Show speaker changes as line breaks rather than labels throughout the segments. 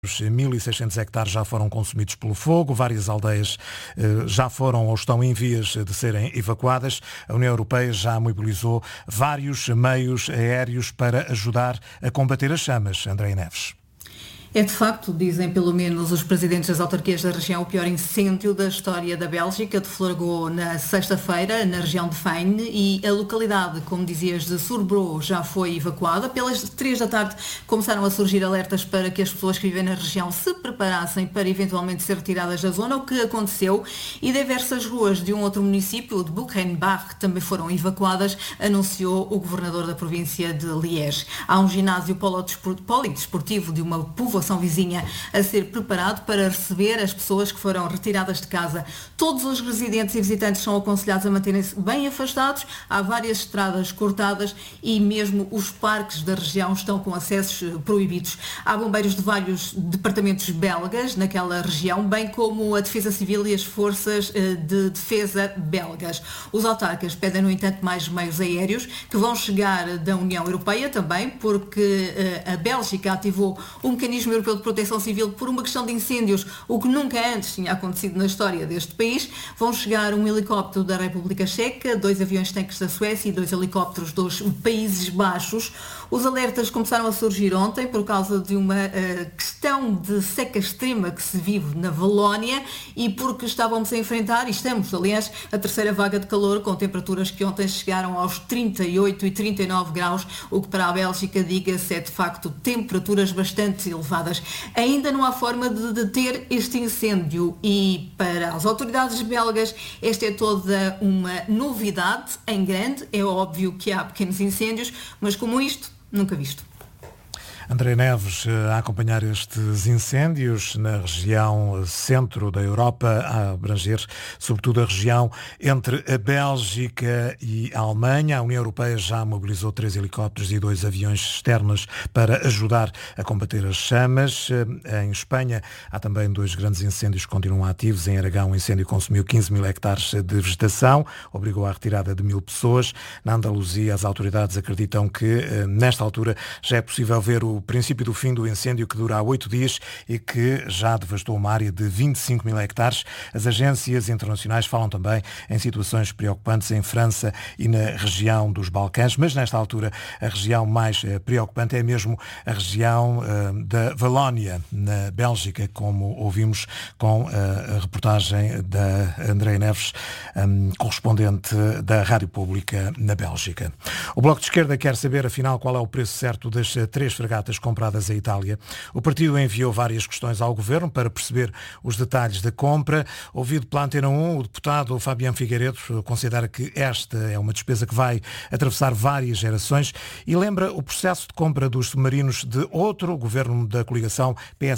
Os 1.600 hectares já foram consumidos pelo fogo, várias aldeias já foram ou estão em vias de serem evacuadas. A União Europeia já mobilizou vários meios aéreos para ajudar a combater as chamas. André Neves.
É de facto, dizem pelo menos os presidentes das autarquias da região, o pior incêndio da história da Bélgica. Deflagrou na sexta-feira na região de Faine e a localidade, como dizias, de Surbrou já foi evacuada. Pelas 3 da tarde começaram a surgir alertas para que as pessoas que vivem na região se preparassem para eventualmente ser retiradas da zona, o que aconteceu, e diversas ruas de um outro município, o de Buchenbach, também foram evacuadas, anunciou o governador da província de Liège. Há um ginásio polidesportivo de uma povoação vizinha a ser preparado para receber as pessoas que foram retiradas de casa. Todos os residentes e visitantes são aconselhados a manterem-se bem afastados. Há várias estradas cortadas e mesmo os parques da região estão com acessos proibidos. Há bombeiros de vários departamentos belgas naquela região, bem como a Defesa Civil e as forças de defesa belgas. Os autarcas pedem, no entanto, mais meios aéreos que vão chegar da União Europeia também, porque a Bélgica ativou um mecanismo europeu de proteção civil por uma questão de incêndios, o que nunca antes tinha acontecido na história deste país. Vão chegar um helicóptero da República Checa, 2 aviões-tanques da Suécia e 2 helicópteros dos Países Baixos. Os alertas começaram a surgir ontem por causa de uma questão de seca extrema que se vive na Valónia e porque estávamos a enfrentar, e estamos, aliás, a terceira vaga de calor, com temperaturas que ontem chegaram aos 38 e 39 graus, o que para a Bélgica, diga-se, é de facto temperaturas bastante elevadas. Ainda não há forma de deter este incêndio e para as autoridades belgas esta é toda uma novidade em grande. É óbvio que há pequenos incêndios, mas como isto, nunca visto.
André Neves, a acompanhar estes incêndios na região centro da Europa, a abranger sobretudo a região entre a Bélgica e a Alemanha. A União Europeia já mobilizou 3 helicópteros e 2 aviões externos para ajudar a combater as chamas. Em Espanha há também 2 grandes incêndios que continuam ativos. Em Aragão, um incêndio consumiu 15 mil hectares de vegetação, obrigou à retirada de 1.000 pessoas. Na Andaluzia, as autoridades acreditam que, nesta altura, já é possível ver o princípio do fim do incêndio que dura há 8 dias e que já devastou uma área de 25 mil hectares. As agências internacionais falam também em situações preocupantes em França e na região dos Balcãs, mas nesta altura a região mais preocupante é mesmo a região da Valónia, na Bélgica, como ouvimos com a reportagem da André Neves, correspondente da Rádio Pública na Bélgica. O Bloco de Esquerda quer saber, afinal, qual é o preço certo das 3 fregatas compradas à Itália. O partido enviou várias questões ao Governo para perceber os detalhes da compra. Ouvido pela Antena 1, o deputado Fabiano Figueiredo considera que esta é uma despesa que vai atravessar várias gerações e lembra o processo de compra dos submarinos de outro governo da coligação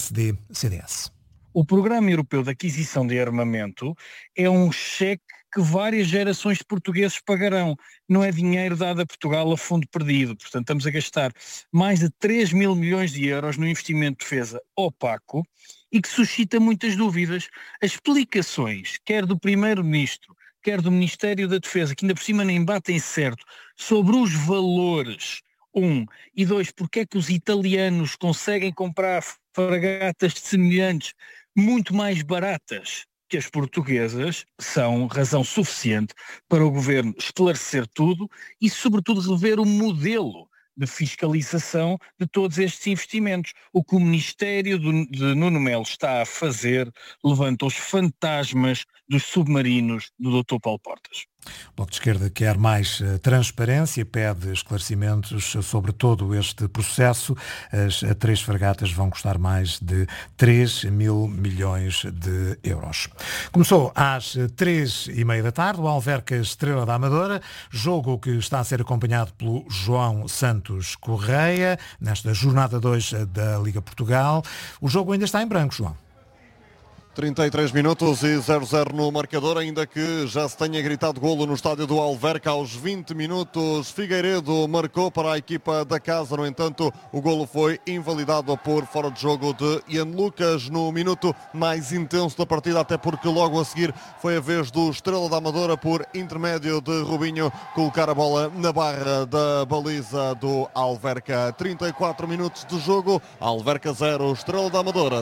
PSD-CDS.
O Programa Europeu de Aquisição de Armamento é um cheque que várias gerações de portugueses pagarão. Não é dinheiro dado a Portugal a fundo perdido. Portanto, estamos a gastar mais de 3 mil milhões de euros no investimento de defesa opaco e que suscita muitas dúvidas. As explicações, quer do Primeiro-Ministro, quer do Ministério da Defesa, que ainda por cima nem batem certo, sobre os valores, 1, e 2, porque é que os italianos conseguem comprar fragatas semelhantes muito mais baratas que as portuguesas, são razão suficiente para o Governo esclarecer tudo e, sobretudo, rever o modelo de fiscalização de todos estes investimentos. O que o Ministério de Nuno Melo está a fazer levanta os fantasmas dos submarinos do Dr. Paulo Portas.
O Bloco de Esquerda quer mais transparência, pede esclarecimentos sobre todo este processo. As 3 fragatas vão custar mais de 3 mil milhões de euros. Começou às 3h30 da tarde, o Alverca Estrela da Amadora, jogo que está a ser acompanhado pelo João Santos Correia, nesta jornada 2 da Liga Portugal. O jogo ainda está em branco, João.
33 minutos e 0-0 no marcador, ainda que já se tenha gritado golo no estádio do Alverca aos 20 minutos. Figueiredo marcou para a equipa da casa, no entanto o golo foi invalidado por fora de jogo de Ian Lucas no minuto mais intenso da partida, até porque logo a seguir foi a vez do Estrela da Amadora, por intermédio de Rubinho, colocar a bola na barra da baliza do Alverca. 34 minutos de jogo, Alverca 0, Estrela da Amadora